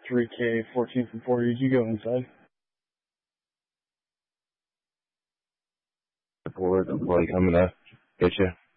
3K, 14 from 40. You go inside. Forward, I'm probably coming to get you.